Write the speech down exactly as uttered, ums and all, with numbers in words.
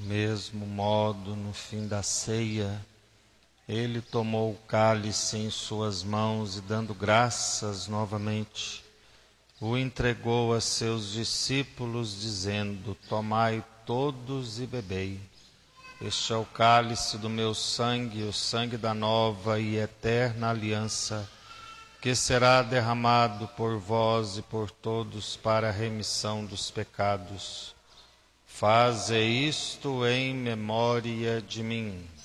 mesmo modo, no fim da ceia, ele tomou o cálice em suas mãos e, dando graças novamente, o entregou a seus discípulos, dizendo: tomai todos e bebei. Este é o cálice do meu sangue, o sangue da nova e eterna aliança, que será derramado por vós e por todos para a remissão dos pecados. Faze isto em memória de mim.